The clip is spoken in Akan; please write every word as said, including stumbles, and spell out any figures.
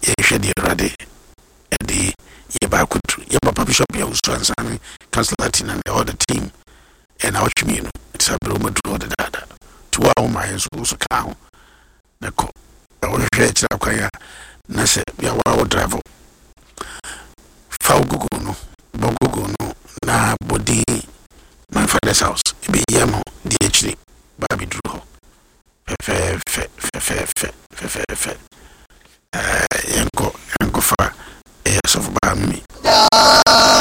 ye hwede rade edi ye ba kutu ye papa bishop ya usuansane councilor and all the team and our community it's a bro modro the dada to our my so so ka na ko o hwe tira kwaya na se ya wa drive fa gugu no bogugu no na body my father's house be yamo D H D baby drew fe fe fe fe fe fe fe